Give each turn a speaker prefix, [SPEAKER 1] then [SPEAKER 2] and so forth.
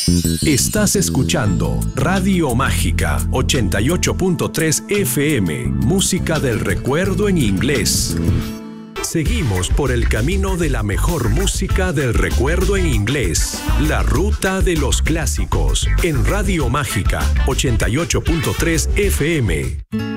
[SPEAKER 1] Estás escuchando Radio Mágica 88.3 FM, música del recuerdo en inglés. Seguimos por el camino de la mejor música del recuerdo en inglés. La ruta de los clásicos en Radio Mágica 88.3 FM.